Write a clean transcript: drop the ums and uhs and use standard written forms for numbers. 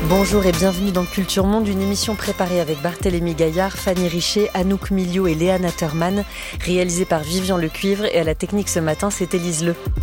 Bonjour et bienvenue dans Culture Monde, une émission préparée avec Barthélémy Gaillard, Fanny Richet, Anouk Milio et Léa Natterman, réalisée par Vivian Lecuivre, et à la technique ce matin, c'est Élise Le.